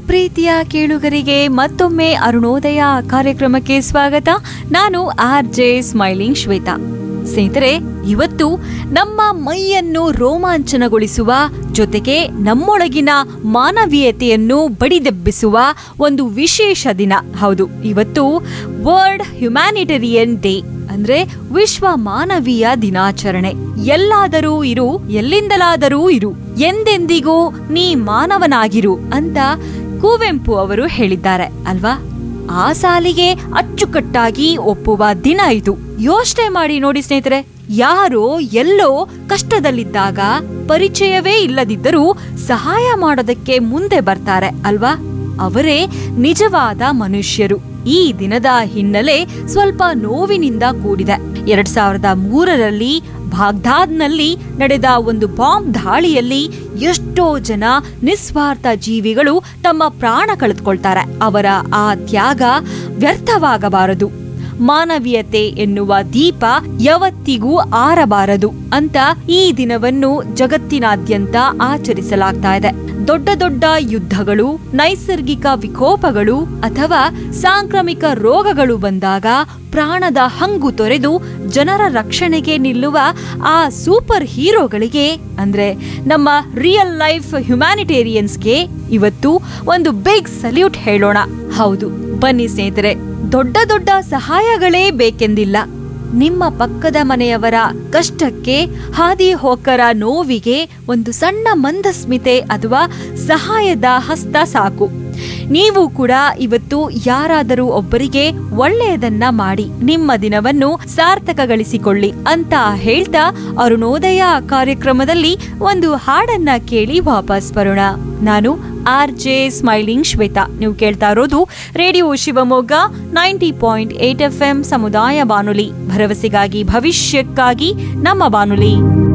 ಪ್ರೀತಿಯ ಕೇಳುಗರಿಗೆ ಮತ್ತೊಮ್ಮೆ ಅರುಣೋದಯ ಕಾರ್ಯಕ್ರಮಕ್ಕೆ ಸ್ವಾಗತ. ನಾನು RJ ಸ್ಮೈಲಿಂಗ್ ಶ್ವೇತಾ. ಸ್ನೇಹಿತರೆ, ಇವತ್ತು ನಮ್ಮ ಮೈಯನ್ನು ರೋಮಾಂಚನಗೊಳಿಸುವ ಜೊತೆಗೆ ನಮ್ಮೊಳಗಿನ ಮಾನವೀಯತೆಯನ್ನು ಬಡಿದೆಬ್ಬಿಸುವ ಒಂದು ವಿಶೇಷ ದಿನ. ಹೌದು, ಇವತ್ತು ವರ್ಲ್ಡ್ ಹ್ಯುಮ್ಯಾನಿಟೇರಿಯನ್ ಡೇ, ಅಂದ್ರೆ ವಿಶ್ವ ಮಾನವೀಯ ದಿನಾಚರಣೆ. ಎಲ್ಲಾದರೂ ಇರು, ಎಲ್ಲಿಂದಲಾದರೂ ಇರು, ಎಂದೆಂದಿಗೂ ನೀ ಮಾನವನಾಗಿರು ಅಂತ ಕುವೆಂಪು ಅವರು ಹೇಳಿದ್ದಾರೆ ಅಲ್ವಾ? ಆ ಸಾಲಿಗೆ ಅಚ್ಚುಕಟ್ಟಾಗಿ ಒಪ್ಪುವ ದಿನ ಇದು. ಯೋಚನೆ ಮಾಡಿ ನೋಡಿ ಸ್ನೇಹಿತರೆ, ಯಾರೋ ಎಲ್ಲೋ ಕಷ್ಟದಲ್ಲಿದ್ದಾಗ ಪರಿಚಯವೇ ಇಲ್ಲದಿದ್ದರೂ ಸಹಾಯ ಮಾಡೋದಕ್ಕೆ ಮುಂದೆ ಬರ್ತಾರೆ ಅಲ್ವಾ? ಅವರೇ ನಿಜವಾದ ಮನುಷ್ಯರು. ಈ ದಿನದ ಹಿನ್ನೆಲೆ ಸ್ವಲ್ಪ ನೋವಿನಿಂದ ಕೂಡಿದೆ. 2003ರಲ್ಲಿ ಬಾಗ್ದಾದ್ನಲ್ಲಿ ನಡೆದ ಒಂದು ಬಾಂಬ್ ದಾಳಿಯಲ್ಲಿ ಎಷ್ಟೋ ಜನ ನಿಸ್ವಾರ್ಥ ಜೀವಿಗಳು ತಮ್ಮ ಪ್ರಾಣ ಕಳೆದುಕೊಳ್ತಾರೆ. ಅವರ ಆ ತ್ಯಾಗ ವ್ಯರ್ಥವಾಗಬಾರದು. ಮಾನವೀಯತೆ ಎನ್ನುವ ದೀಪ ಯಾವತ್ತಿಗೂ ಆರಬಾರದು ಅಂತ ಈ ದಿನವನ್ನು ಜಗತ್ತಿನಾದ್ಯಂತ ಆಚರಿಸಲಾಗ್ತಾ ಇದೆ. ದೊಡ್ಡ ದೊಡ್ಡ ಯುದ್ಧಗಳು, ನೈಸರ್ಗಿಕ ವಿಕೋಪಗಳು ಅಥವಾ ಸಾಂಕ್ರಾಮಿಕ ರೋಗಗಳು ಬಂದಾಗ ಪ್ರಾಣದ ಹಂಗು ತೊರೆದು ಜನರ ರಕ್ಷಣೆಗೆ ನಿಲ್ಲುವ ಆ ಸೂಪರ್ ಹೀರೋಗಳಿಗೆ, ಅಂದ್ರೆ ನಮ್ಮ ರಿಯಲ್ ಲೈಫ್ ಹ್ಯುಮ್ಯಾನಿಟೇರಿಯನ್ಸ್ಗೆ ಇವತ್ತು ಒಂದು ಬಿಗ್ ಸಲ್ಯೂಟ್ ಹೇಳೋಣ. ಹೌದು, ಬನ್ನಿ ಸ್ನೇಹಿತರೆ, ದೊಡ್ಡ ದೊಡ್ಡ ಸಹಾಯಗಳೇ ಬೇಕೆಂದಿಲ್ಲ. ನಿಮ್ಮ ಪಕ್ಕದ ಮನೆಯವರ ಕಷ್ಟಕ್ಕೆ, ಹಾದಿ ಹೋಕರ ನೋವಿಗೆ ಒಂದು ಸಣ್ಣ ಮಂದಸ್ಮಿತೆ ಅಥವಾ ಸಹಾಯದ ಹಸ್ತ ಸಾಕು. ನೀವು ಕೂಡ ಇವತ್ತು ಯಾರಾದರೂ ಒಬ್ಬರಿಗೆ ಒಳ್ಳೆಯದನ್ನ ಮಾಡಿ ನಿಮ್ಮ ದಿನವನ್ನು ಸಾರ್ಥಕಗೊಳಿಸಿಕೊಳ್ಳಿ ಅಂತ ಹೇಳ್ತಾ ಅರುಣೋದಯ ಕಾರ್ಯಕ್ರಮದಲ್ಲಿ ಒಂದು ಹಾಡನ್ನ ಕೇಳಿ ವಾಪಸ್ ಬರೋಣ. ನಾನು RJ ಸ್ಮೈಲಿಂಗ್ ಶ್ವೇತಾ. ನೀವು ಕೇಳ್ತಾ ಇರೋದು ರೇಡಿಯೋ ಶಿವಮೊಗ್ಗ 90.8 FM ಸಮುದಾಯ ಬಾನುಲಿ, ಭರವಸೆಗಾಗಿ ಭವಿಷ್ಯಕ್ಕಾಗಿ ನಮ್ಮ ಬಾನುಲಿ.